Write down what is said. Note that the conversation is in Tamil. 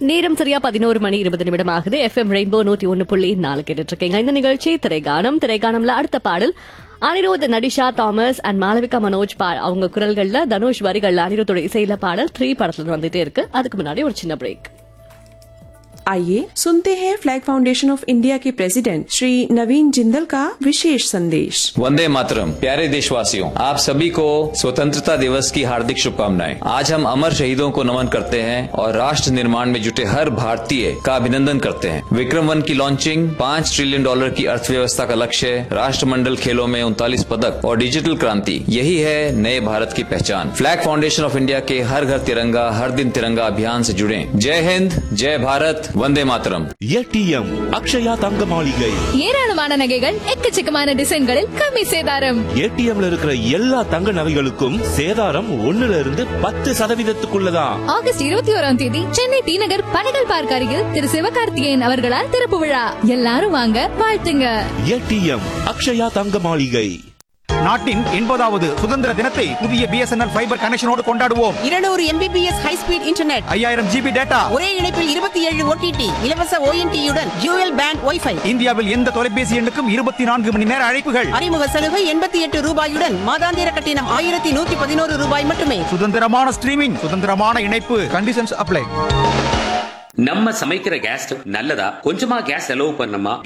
நேரம் சரியா 11:20 ஆகுது. FM ரெயின்போ 101.4 கேட்டுட்டு இருக்கீங்க. இந்த நிகழ்ச்சி திரைகாணம்ல அடுத்த பாடல் அனிருத், நடிஷா தாமஸ் அண்ட் மாளவிகா மனோஜ் அவங்க குரல்கள்ல, தனுஷ் வரிகள்ல அனிருத்தோட இசையில பாடல் 3 படத்துல வந்துட்டே இருக்கு. அதுக்கு முன்னாடி ஒரு சின்ன பிரேக். आइए सुनते हैं फ्लैग फाउंडेशन ऑफ इंडिया के प्रेसिडेंट श्री नवीन जिंदल का विशेष संदेश। वंदे मातरम। प्यारे देशवासियों, आप सभी को स्वतंत्रता दिवस की हार्दिक शुभकामनाएं। आज हम अमर शहीदों को नमन करते हैं और राष्ट्र निर्माण में जुटे हर भारतीय का अभिनंदन करते हैं। विक्रम-1 की लॉन्चिंग, $5 ट्रिलियन की अर्थव्यवस्था का लक्ष्य, राष्ट्रमंडल खेलों में 39 पदक और डिजिटल क्रांति, यही है नए भारत की पहचान। फ्लैग फाउंडेशन ऑफ इंडिया के हर घर तिरंगा हर दिन तिरंगा अभियान से जुड़े। जय हिंद, जय भारत, वंदे मातरम। ஏடிஎம் அக்ஷயா தங்க மாளிகை. ஏராளமான நகைகள், எக்கச்சக்கமான டிசைன்களில் கம்மி சேதாரம். ஏடிஎம்ல இருக்கிற எல்லா தங்க நகைகளுக்கும் சேதாரம் 1% ஆகஸ்ட் 21 சென்னை டி நகர் பனைகள் பார்க் அருகில் திரு சிவகார்த்திகேயன் அவர்களால் திறப்பு விழா. எல்லாரும் வாங்க, வாழ்த்துங்க. ஏடிஎம் அக்ஷயா தங்க மாளிகை. நாட்டின் 80வது சுதந்திர தினத்தை புதிய BSNL ஃபைபர் கனெக்ஷனோடு கொண்டாடுவோம். 200 Mbps high speed internet, 5000 GB data, ஒரே இணைப்பில் 27 OTT, இலவச ONT-யுடன் டியூவல் பேண்ட் வைஃபை. இந்தியாவில் எந்த தொலைபேசி எண்ணுக்கும் 24 மணி நேர அழைப்புகள். அறிமுக சலுகை ₹88 மாதாந்திர கட்டணம் ₹1111 மட்டுமே. சுதந்திரமான ஸ்ட்ரீமிங், சுதந்திரமான இணைப்பு. Conditions apply. நம்ம சமைக்கிற கேஸ் நல்லதா? கொஞ்சமா கேஸ் செலவு பண்ணணுமா?